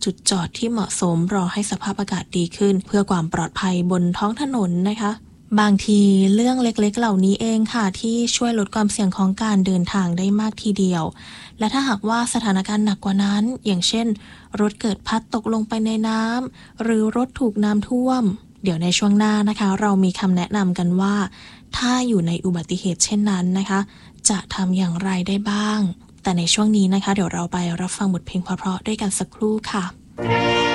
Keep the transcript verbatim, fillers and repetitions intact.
จุดจอดที่เหมาะสมรอให้สภาพอากาศดีขึ้นเพื่อความปลอดภัยบนท้องถนนนะคะบางทีเรื่องเล็กๆเหล่านี้เองค่ะที่ช่วยลดความเสี่ยงของการเดินทางได้มากทีเดียวและถ้าหากว่าสถานการณ์หนักกว่านั้นอย่างเช่นรถเกิดพัดตกลงไปในน้ำหรือรถถูกน้ำท่วมเดี๋ยวในช่วงหน้านะคะเรามีคำแนะนำกันว่าถ้าอยู่ในอุบัติเหตุเช่นนั้นนะคะจะทำอย่างไรได้บ้างแต่ในช่วงนี้นะคะเดี๋ยวเราไปรับฟังบทเพลงเพราะๆด้วยกันสักครู่ค่ะ